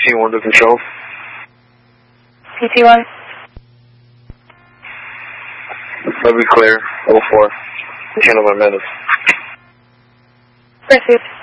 PC1 to control. PC1. That'll be clear. 04. Handle my minutes. Proceed.